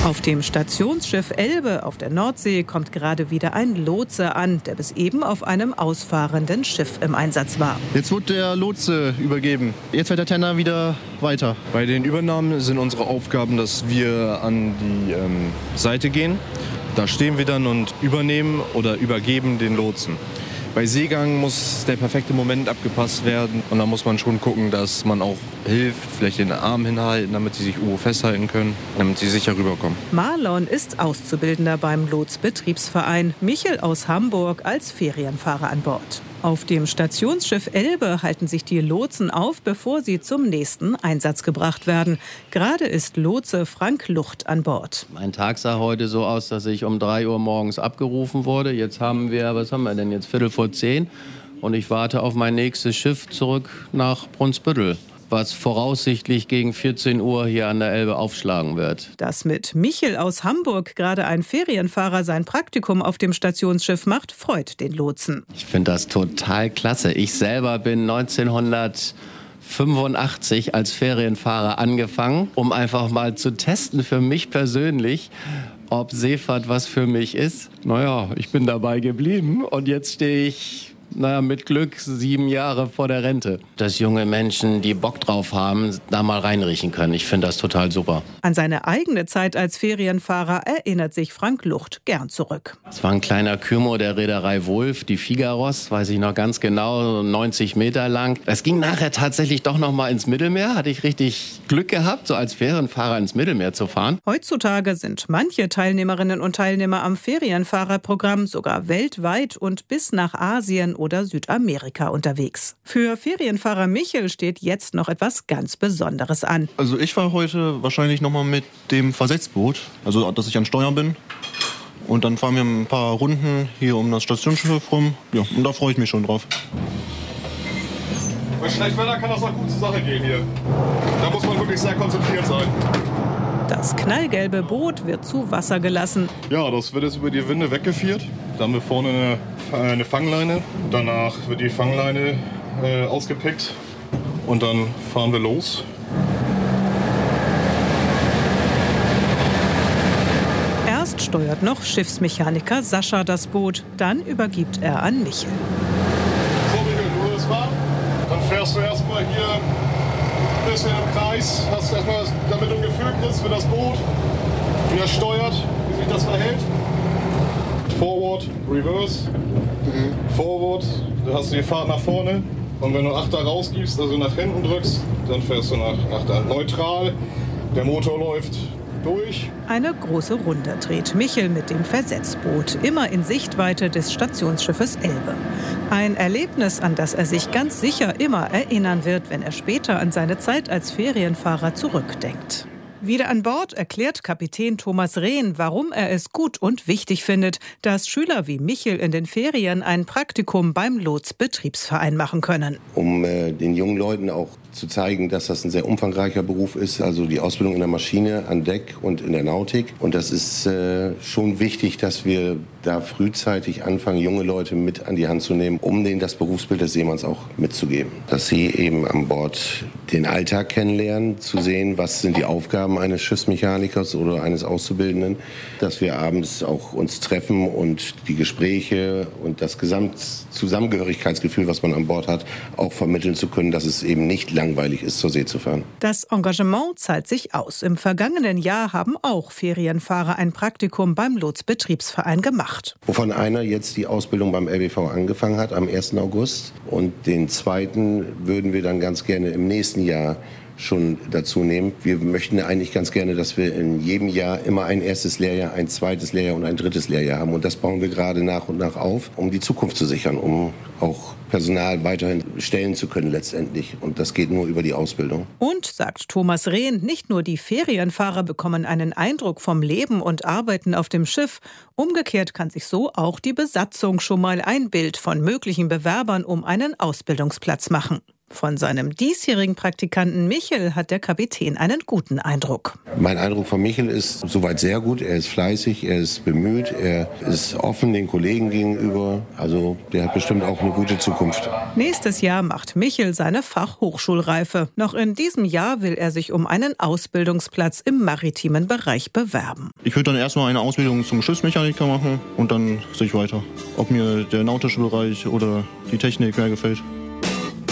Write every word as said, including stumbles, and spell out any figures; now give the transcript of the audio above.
Auf dem Stationsschiff Elbe auf der Nordsee kommt gerade wieder ein Lotse an, der bis eben auf einem ausfahrenden Schiff im Einsatz war. Jetzt wurde der Lotse übergeben. Jetzt fährt der Tenner wieder weiter. Bei den Übernahmen sind unsere Aufgaben, dass wir an die ähm, Seite gehen. Da stehen wir dann und übernehmen oder übergeben den Lotsen. Bei Seegang muss der perfekte Moment abgepasst werden und da muss man schon gucken, dass man auch hilft, vielleicht den Arm hinhalten, damit sie sich irgendwo festhalten können, damit sie sicher rüberkommen. Marlon ist Auszubildender beim Lotz-Betriebsverein, Michel aus Hamburg als Ferienfahrer an Bord. Auf dem Stationsschiff Elbe halten sich die Lotsen auf, bevor sie zum nächsten Einsatz gebracht werden. Gerade ist Lotse Frank Lucht an Bord. Mein Tag sah heute so aus, dass ich um drei Uhr morgens abgerufen wurde. Jetzt haben wir, was haben wir denn jetzt, Viertel vor zehn. Und ich warte auf mein nächstes Schiff zurück nach Brunsbüttel, was voraussichtlich gegen vierzehn Uhr hier an der Elbe aufschlagen wird. Dass mit Michel aus Hamburg gerade ein Ferienfahrer sein Praktikum auf dem Stationsschiff macht, freut den Lotsen. Ich finde das total klasse. Ich selber bin neunzehnhundertfünfundachtzig als Ferienfahrer angefangen, um einfach mal zu testen für mich persönlich, ob Seefahrt was für mich ist. Naja, ich bin dabei geblieben und jetzt stehe ich naja, mit Glück sieben Jahre vor der Rente. Dass junge Menschen, die Bock drauf haben, da mal reinriechen können. Ich finde das total super. An seine eigene Zeit als Ferienfahrer erinnert sich Frank Lucht gern zurück. Es war ein kleiner Kymo der Reederei Wulff, die Figaros, weiß ich noch ganz genau, neunzig Meter lang. Es ging nachher tatsächlich doch noch mal ins Mittelmeer. Hatte ich richtig Glück gehabt, so als Ferienfahrer ins Mittelmeer zu fahren. Heutzutage sind manche Teilnehmerinnen und Teilnehmer am Ferienfahrerprogramm sogar weltweit und bis nach Asien oder Südamerika unterwegs. Für Ferienfahrer Michel steht jetzt noch etwas ganz Besonderes an. Also ich fahre heute wahrscheinlich noch mal mit dem Versetzboot, also dass ich an Steuer bin. Und dann fahren wir ein paar Runden hier um das Stationsschiff rum. Ja, und da freue ich mich schon drauf. Bei Schlechtwetter kann das auch gut zur Sache gehen hier. Da muss man wirklich sehr konzentriert sein. Das knallgelbe Boot wird zu Wasser gelassen. Ja, das wird jetzt über die Winde weggeführt. Da haben wir vorne eine, eine Fangleine. Danach wird die Fangleine äh, ausgepickt und dann fahren wir los. Erst steuert noch Schiffsmechaniker Sascha das Boot, dann übergibt er an Michel. So, Michel, du willst fahren? Dann fährst du erstmal hier ein bisschen im Kreis, hast erstmal, damit du ein Gefühl kriegst für das Boot, wie er steuert, wie sich das verhält. Forward, Reverse, mhm. Forward, da hast du die Fahrt nach vorne und wenn du Achter rausgibst, also nach hinten drückst, dann fährst du nach Achter. Neutral, der Motor läuft durch. Eine große Runde dreht Michel mit dem Versetzboot, immer in Sichtweite des Stationsschiffes Elbe. Ein Erlebnis, an das er sich ganz sicher immer erinnern wird, wenn er später an seine Zeit als Ferienfahrer zurückdenkt. Wieder an Bord erklärt Kapitän Thomas Rehn, warum er es gut und wichtig findet, dass Schüler wie Michel in den Ferien ein Praktikum beim Lotz-Betriebsverein machen können. Um äh, den jungen Leuten auch zu zeigen, dass das ein sehr umfangreicher Beruf ist, also die Ausbildung in der Maschine, an Deck und in der Nautik. Und das ist äh, schon wichtig, dass wir da frühzeitig anfangen, junge Leute mit an die Hand zu nehmen, um denen das Berufsbild des Seemanns auch mitzugeben. Dass sie eben an Bord den Alltag kennenlernen, zu sehen, was sind die Aufgaben eines Schiffsmechanikers oder eines Auszubildenden, dass wir abends auch uns treffen und die Gespräche und das Gesamtzusammengehörigkeitsgefühl, was man an Bord hat, auch vermitteln zu können, dass es eben nicht langweilig ist, zur See zu fahren. Das Engagement zahlt sich aus. Im vergangenen Jahr haben auch Ferienfahrer ein Praktikum beim Lotz-Betriebsverein gemacht. Wovon einer jetzt die Ausbildung beim L B V angefangen hat am ersten August und den zweiten würden wir dann ganz gerne im nächsten Jahr schon dazu nehmen. Wir möchten eigentlich ganz gerne, dass wir in jedem Jahr immer ein erstes Lehrjahr, ein zweites Lehrjahr und ein drittes Lehrjahr haben. Und das bauen wir gerade nach und nach auf, um die Zukunft zu sichern, um auch Personal weiterhin stellen zu können letztendlich. Und das geht nur über die Ausbildung. Und, sagt Thomas Rehn, nicht nur die Ferienfahrer bekommen einen Eindruck vom Leben und Arbeiten auf dem Schiff. Umgekehrt kann sich so auch die Besatzung schon mal ein Bild von möglichen Bewerbern um einen Ausbildungsplatz machen. Von seinem diesjährigen Praktikanten Michel hat der Kapitän einen guten Eindruck. Mein Eindruck von Michel ist soweit sehr gut. Er ist fleißig, er ist bemüht, er ist offen den Kollegen gegenüber. Also der hat bestimmt auch eine gute Zukunft. Nächstes Jahr macht Michel seine Fachhochschulreife. Noch in diesem Jahr will er sich um einen Ausbildungsplatz im maritimen Bereich bewerben. Ich würde dann erstmal eine Ausbildung zum Schiffsmechaniker machen und dann sehe ich weiter, ob mir der nautische Bereich oder die Technik mehr gefällt.